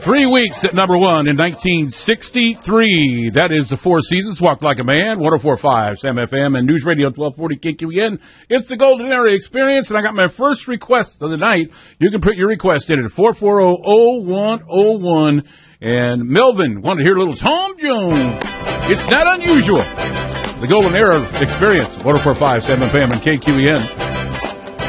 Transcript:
3 weeks at number one in 1963. That is the Four Seasons, Walk Like a Man, 104.5 Sam FM, and News Radio 1240 KQEN. It's the Golden Era Experience, and I got my first request of the night. You can put your request in at 440-0101. And Melvin wanted to hear a little Tom Jones. It's not unusual. The Golden Era Experience, 104.5 Sam FM and KQEN.